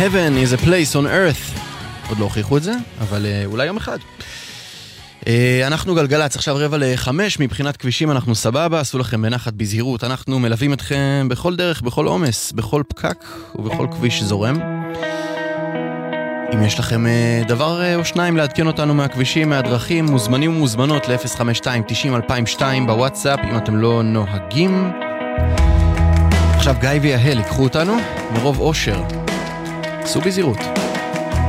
Heaven is a place on earth. עוד לא הוכיחו את זה, אבל אולי יום אחד. אנחנו גלגלץ, עכשיו 4:45, מבחינת כבישים אנחנו סבבה, עשו לכם בנחת בזהירות, אנחנו מלווים אתכם בכל דרך, בכל עומס, בכל פקק ובכל כביש זורם. אם יש לכם דבר או שניים לעדכן אותנו מהכבישים, מהדרכים, מוזמנים ומוזמנות ל-052-90-2002 בוואטסאפ, אם אתם לא נוהגים. עכשיו גיא ויהל יקחו אותנו מרוב אושר. עשו בזהירות.